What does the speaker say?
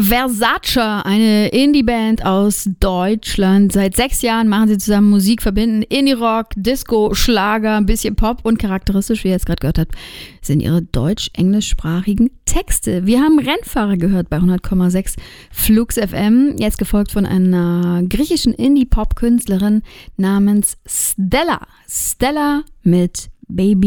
Versace, eine Indie-Band aus Deutschland. Seit 6 Jahren machen sie zusammen Musik, verbinden Indie-Rock, Disco, Schlager, ein bisschen Pop und charakteristisch, wie ihr jetzt gerade gehört habt, sind ihre deutsch-englischsprachigen Texte. Wir haben Rennfahrer gehört bei 100,6 Flux FM, jetzt gefolgt von einer griechischen Indie-Pop-Künstlerin namens Stella. Stella mit Baby